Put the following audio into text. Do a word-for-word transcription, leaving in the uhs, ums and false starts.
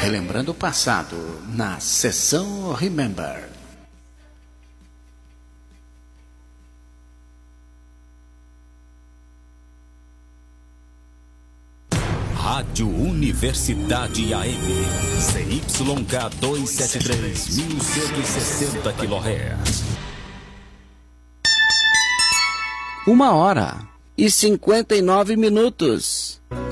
Relembrando o passado na sessão Remember. Rádio Universidade A M, C Y K duzentos e setenta e três, mil cento e sessenta quilohertz. Uma hora e cinquenta e nove minutos.